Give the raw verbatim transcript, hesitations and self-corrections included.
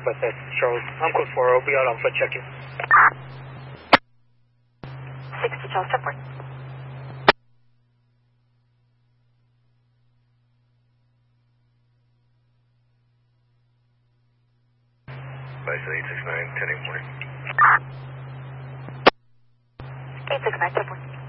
West side, Charles. I'm code four. I'll be out on foot checking. sixty Charles, ten four. Bison eight six nine, ten eight morning. eight six nine, ten four.